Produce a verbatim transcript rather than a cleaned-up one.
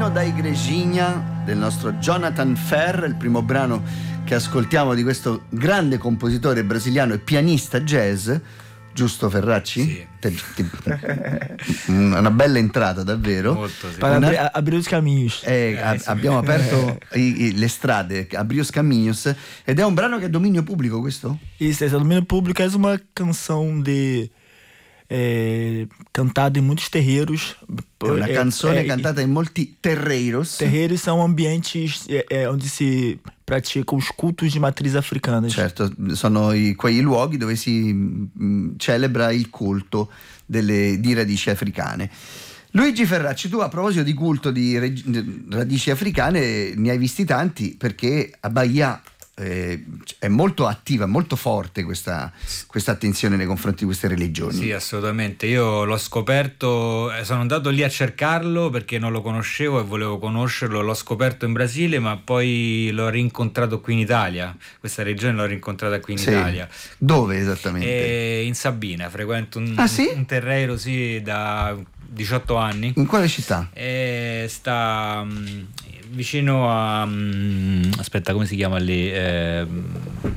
Sono da Igrejinha del nostro Jonathan Ferr, il primo brano che ascoltiamo di questo grande compositore brasiliano e pianista jazz, giusto Ferracci? Sì. Te, ti, una bella entrata davvero. Molto, sì. Para Una- abrir, abrir os caminhos. eh, Eh, a- sì. abbiamo aperto i- i- le strade, Abrir os Caminhos, ed è un brano che è dominio pubblico, questo? Isso, esse domínio público é uma canção de é, cantada em muitos terreiros. È una É, canzone é, cantata in molti terreiros. Terreiros são ambientes é, é, onde se praticam os cultos de matriz africanas. Certo, sono i- quei luoghi dove si mh, celebra il culto delle, di radici africane. Luigi Ferracci, tu a proposito di culto di reg- di radici africane ne hai visti tanti, perché a Bahia eh, è molto attiva, molto forte questa, questa attenzione nei confronti di queste religioni. Sì, assolutamente. Io l'ho scoperto, eh, sono andato lì a cercarlo perché non lo conoscevo e volevo conoscerlo. L'ho scoperto in Brasile, ma poi l'ho rincontrato qui in Italia. Questa regione l'ho rincontrata qui in Sì. Italia. Dove esattamente? E in Sabina, frequento un, Ah, sì? un terreiro sì, da diciotto anni. In quale città? E sta mm, vicino a mm, aspetta, come si chiama lì? Eh,